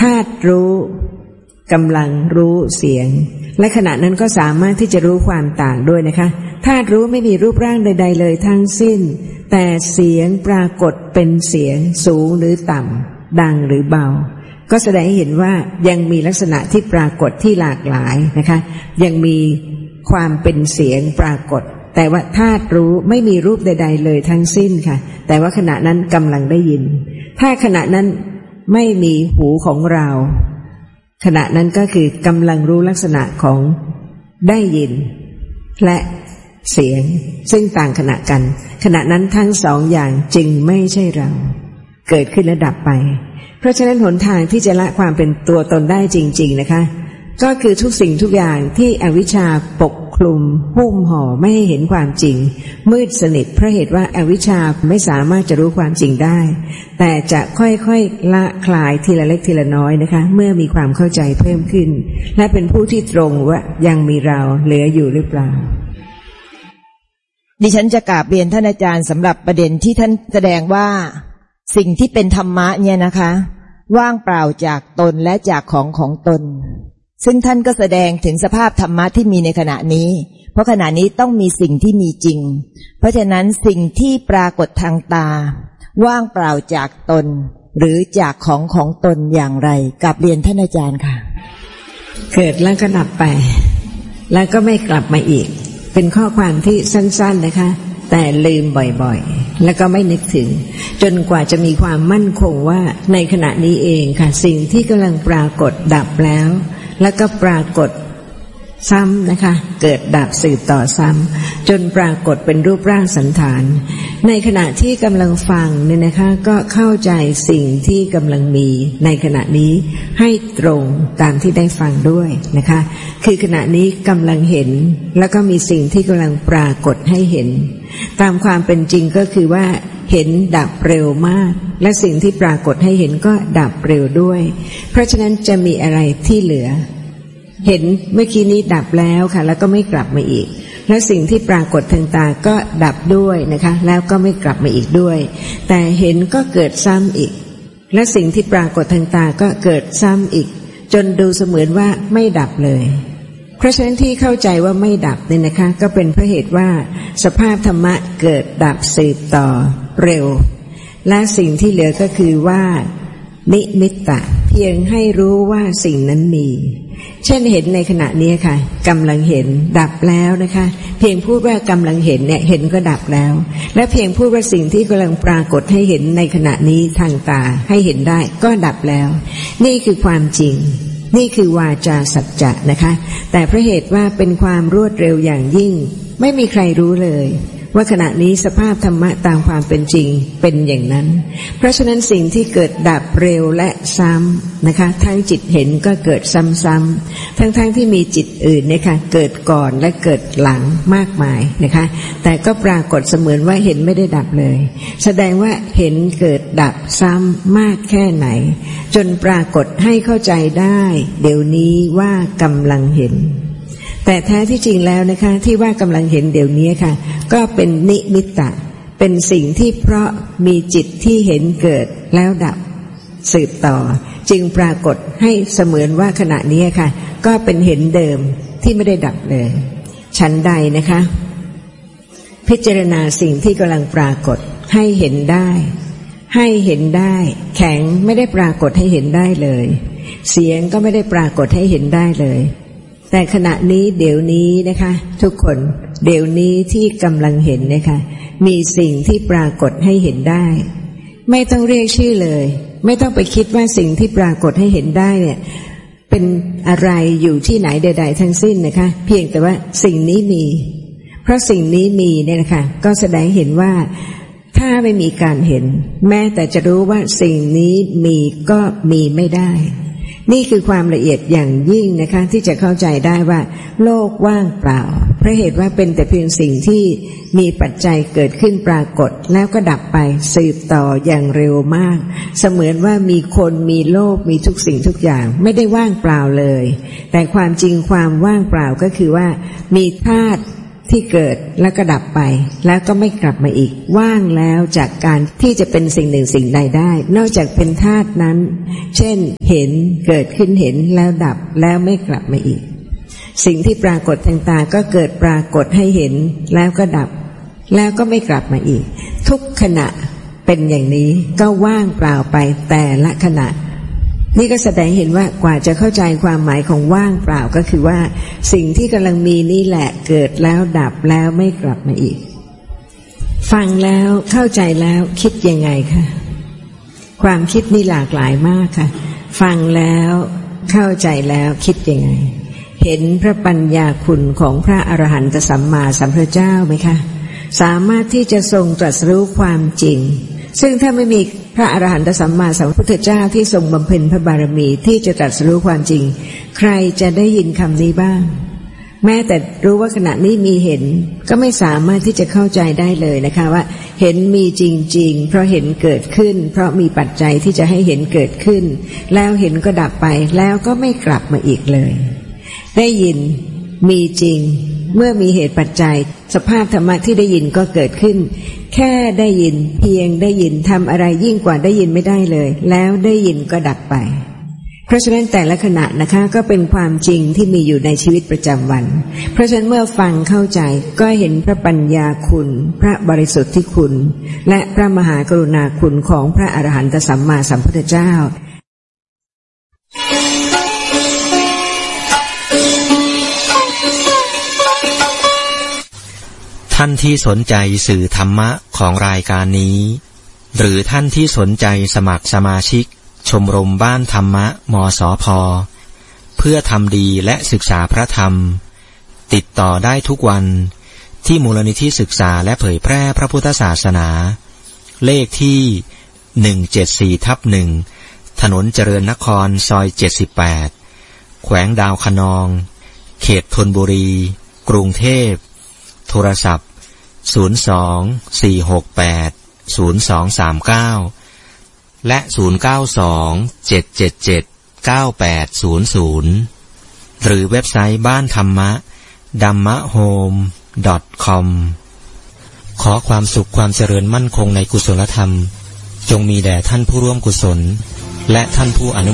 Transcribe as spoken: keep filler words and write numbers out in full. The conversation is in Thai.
าตุรู้กำลังรู้เสียงและขณะนั้นก็สามารถที่จะรู้ความต่างด้วยนะคะธาตุรู้ไม่มีรูปร่างใดๆเลยทั้งสิ้นแต่เสียงปรากฏเป็นเสียงสูงหรือต่ำดังหรือเบาก็แสดงให้เห็นว่ายังมีลักษณะที่ปรากฏที่หลากหลายนะคะยังมีความเป็นเสียงปรากฏแต่ว่าธาตุรู้ไม่มีรูปใดๆเลยทั้งสิ้นค่ะแต่ว่าขณะนั้นกำลังได้ยินถ้าขณะนั้นไม่มีหูของเราขณะนั้นก็คือกำลังรู้ลักษณะของได้ยินและเสียงซึ่งต่างขณะกันขณะนั้นทั้งสองอย่างจึงไม่ใช่เราเกิดขึ้นและดับไปเพราะฉะนั้นหนทางที่จะละความเป็นตัวตนได้จริงๆนะคะก็คือทุกสิ่งทุกอย่างที่อวิชชาปกคลุมหุ้มห่อไม่ให้เห็นความจริงมืดสนิทเพราะเหตุว่าอวิชชาไม่สามารถจะรู้ความจริงได้แต่จะค่อยๆละคลายทีละเล็กทีละน้อยนะคะเมื่อมีความเข้าใจเพิ่มขึ้นและเป็นผู้ที่ตรงว่ายังมีเราเหลืออยู่หรือเปล่าดิฉันจะกราบเรียนท่านอาจารย์สำหรับประเด็นที่ท่านแสดงว่าสิ่งที่เป็นธรรมะเนี่ยนะคะว่างเปล่าจากตนและจากของของตนซึ่งท่านก็แสดงถึงสภาพธรรมะที่มีในขณะนี้เพราะขณะนี้ต้องมีสิ่งที่มีจริงเพราะฉะนั้นสิ่งที่ปรากฏทางตาว่างเปล่าจากตนหรือจากของของตนอย่างไรกราบเรียนท่านอาจารย์ค่ะเกิดแล้วก็ดับไปแล้วก็ไม่กลับมาอีกเป็นข้อความที่สั้นๆนะคะแต่ลืมบ่อยๆแล้วก็ไม่นึกถึงจนกว่าจะมีความมั่นคงว่าในขณะนี้เองค่ะสิ่งที่กำลังปรากฏดับแล้วแล้วก็ปรากฏซ้ำนะคะเกิดดับสืบต่อซ้ำจนปรากฏเป็นรูปร่างสันฐานในขณะที่กำลังฟังเนี่ยนะคะก็เข้าใจสิ่งที่กำลังมีในขณะนี้ให้ตรงตามที่ได้ฟังด้วยนะคะคือขณะนี้กำลังเห็นแล้วก็มีสิ่งที่กำลังปรากฏให้เห็นตามความเป็นจริงก็คือว่าเห็นดับเร็วมากและสิ่งที่ปรากฏให้เห็นก็ดับเร็วด้วยเพราะฉะนั้นจะมีอะไรที่เหลือเห็นเมื่อกี้นี้ดับแล้วค่ะแล้วก็ไม่กลับมาอีกและสิ่งที่ปรากฏทางตาก็ดับด้วยนะคะแล้วก็ไม่กลับมาอีกด้วยแต่เห็นก็เกิดซ้ำอีกและสิ่งที่ปรากฏทางตาก็เกิดซ้ำอีกจนดูเสมือนว่าไม่ดับเลยเพราะฉะนั้นที่เข้าใจว่าไม่ดับเนี่ยนะคะก็เป็นเพราะเหตุว่าสภาพธรรมะเกิดดับสืบต่อเร็วและสิ่งที่เหลือก็คือว่านิมิตตะเพียงให้รู้ว่าสิ่งนั้นมีเช่นเห็นในขณะนี้ค่ะกำลังเห็นดับแล้วนะคะเพียงพูดว่ากำลังเห็นเนี่ยเห็นก็ดับแล้วและเพียงพูดว่าสิ่งที่กำลังปรากฏให้เห็นในขณะนี้ทางตาให้เห็นได้ก็ดับแล้วนี่คือความจริงนี่คือวาจาสัจจะนะคะแต่เพราะเหตุว่าเป็นความรวดเร็วอย่างยิ่งไม่มีใครรู้เลยว่าขณะนี้สภาพธรรมะตามความเป็นจริงเป็นอย่างนั้นเพราะฉะนั้นสิ่งที่เกิดดับเร็วและซ้ำนะคะทั้งจิตเห็นก็เกิดซ้ำๆทั้งๆ ท, ที่มีจิตอื่นเนี่ยค่ะเกิดก่อนและเกิดหลังมากมายนะคะแต่ก็ปรากฏเสมือนว่าเห็นไม่ได้ดับเลยแสดงว่าเห็นเกิดดับซ้ำมากแค่ไหนจนปรากฏให้เข้าใจได้เดี๋ยวนี้ว่ากำลังเห็นแต่แท้ที่จริงแล้วนะคะที่ว่ากำลังเห็นเดี๋ยวนี้ค่ะก็เป็นนิมิตตะเป็นสิ่งที่เพราะมีจิตที่เห็นเกิดแล้วดับสืบต่อจึงปรากฏให้เสมือนว่าขณะนี้ค่ะก็เป็นเห็นเดิมที่ไม่ได้ดับเลยฉันใดนะคะพิจารณาสิ่งที่กำลังปรากฏให้เห็นได้ให้เห็นได้แข็งไม่ได้ปรากฏให้เห็นได้เลยเสียงก็ไม่ได้ปรากฏให้เห็นได้เลยแต่ขณะนี้เดี๋ยวนี้นะคะทุกคนเดี๋ยวนี้ที่กำลังเห็นนะคะมีสิ่งที่ปรากฏให้เห็นได้ไม่ต้องเรียกชื่อเลยไม่ต้องไปคิดว่าสิ่งที่ปรากฏให้เห็นได้เนี่ยเป็นอะไรอยู่ที่ไหนใดๆทั้งสิ้นนะคะเพียงแต่ว่าสิ่งนี้มีเพราะสิ่งนี้มีเนี่ยนะคะก็แสดงเห็นว่าถ้าไม่มีการเห็นแม้แต่จะรู้ว่าสิ่งนี้มีก็มีไม่ได้นี่คือความละเอียดอย่างยิ่งนะคะที่จะเข้าใจได้ว่าโลกว่างเปล่าเพราะเหตุว่าเป็นแต่เพียงสิ่งที่มีปัจจัยเกิดขึ้นปรากฏแล้วก็ดับไปสืบต่ออย่างเร็วมากเสมือนว่ามีคนมีโลกมีทุกสิ่งทุกอย่างไม่ได้ว่างเปล่าเลยแต่ความจริงความว่างเปล่าก็คือว่ามีธาตุที่เกิดแล้วก็ดับไปแล้วก็ไม่กลับมาอีกว่างแล้วจากการที่จะเป็นสิ่งหนึ่งสิ่งใดได้นอกจากเป็นธาตุนั้นเช่นเห็นเกิดขึ้นเห็นแล้วดับแล้วไม่กลับมาอีกสิ่งที่ปรากฏทางตาก็เกิดปรากฏให้เห็นแล้วก็ดับแล้วก็ไม่กลับมาอีกทุกขณะเป็นอย่างนี้ก็ว่างเปล่าไปแต่ละขณะนี่ก็แสดงเห็นว่ากว่าจะเข้าใจความหมายของว่างเปล่าก็คือว่าสิ่งที่กำลังมีนี่แหละเกิดแล้วดับแล้วไม่กลับมาอีกฟังแล้วเข้าใจแล้วคิดยังไงคะความคิดนี่หลากหลายมากค่ะฟังแล้วเข้าใจแล้วคิดยังไงเห็นพระปัญญาคุณของพระอรหันตสัมมาสัมพุทธเจ้าไหมคะสามารถที่จะทรงตรัสรู้ความจริงซึ่งถ้าไม่มีพระอรหันตสัมมาสัมพุทธเจ้าที่ทรงบำเพ็ญพระบารมีที่จะตรัสรู้ความจริงใครจะได้ยินคำนี้บ้างแม้แต่รู้ว่าขณะนี้มีเห็นก็ไม่สามารถที่จะเข้าใจได้เลยนะคะว่าเห็นมีจริงๆเพราะเห็นเกิดขึ้นเพราะมีปัจจัยที่จะให้เห็นเกิดขึ้นแล้วเห็นก็ดับไปแล้วก็ไม่กลับมาอีกเลยได้ยินมีจริงเมื่อมีเหตุปัจจัยสภาพธรรมะที่ได้ยินก็เกิดขึ้นแค่ได้ยินเพียงได้ยินทำอะไรยิ่งกว่าได้ยินไม่ได้เลยแล้วได้ยินก็ดับไปเพราะฉะนั้นแต่ละขณะนะคะก็เป็นความจริงที่มีอยู่ในชีวิตประจำวันเพราะฉะนั้นเมื่อฟังเข้าใจก็เห็นพระปัญญาคุณพระบริสุทธิคุณและพระมหากรุณาคุณของพระอรหันตสัมมาสัมพุทธเจ้าท่านที่สนใจสื่อธรรมะของรายการนี้หรือท่านที่สนใจสมัครสมาชิกชมรมบ้านธรรมะมสพ.เพื่อทำดีและศึกษาพระธรรมติดต่อได้ทุกวันที่มูลนิธิศึกษาและเผยแพร่พระพุทธศาสนาเลขที่หนึ่งเจ็ดสี่ทับหนึ่งถนนเจริญนครซอยเจ็ดสิบแปดแขวงดาวคะนองเขตธนบุรีกรุงเทพโทรศัพท์ศูนย์ สอง สี่ หก แปด ศูนย์ สอง สาม เก้าและศูนย์ เก้า สอง เจ็ด เจ็ด เจ็ด เก้า แปด ศูนย์ ศูนย์หรือเว็บไซต์บ้านธรรมะ ดัมมะโฮม ดอท คอม ขอความสุขความเจริญมั่นคงในกุศลธรรมจงมีแด่ท่านผู้ร่วมกุศลและท่านผู้อนุ